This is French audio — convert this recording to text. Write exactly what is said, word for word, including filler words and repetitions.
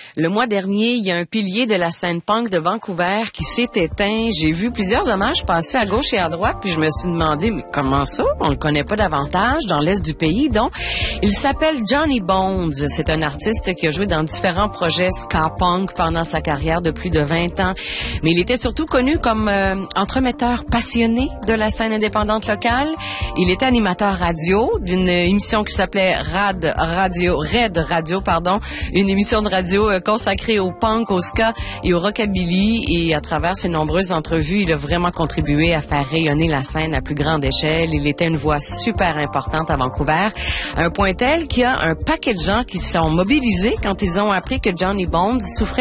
Le mois dernier, il y a un pilier de la scène punk de Vancouver qui s'est éteint. J'ai vu plusieurs hommages passer à gauche et à droite, puis je me suis demandé, mais comment ça? On le connaît pas davantage dans l'est du pays, donc. Il s'appelle Johnny Bones. C'est un artiste qui a joué dans différents projets ska punk pendant sa carrière de plus de vingt ans. Mais il était surtout connu comme euh, entremetteur passionné de la scène indépendante locale. Il était animateur radio d'une émission qui s'appelait Rad Radio, Red Radio, pardon, une émission de radio euh, consacrée au punk, au ska et au rockabilly. Et à travers ses nombreuses entrevues, il a vraiment contribué à faire rayonner la scène à plus grande échelle. Il était une voix super importante à Vancouver, à un point tel qu'il y a un paquet de gens qui se sont mobilisés quand ils ont appris que Johnny Bones souffrait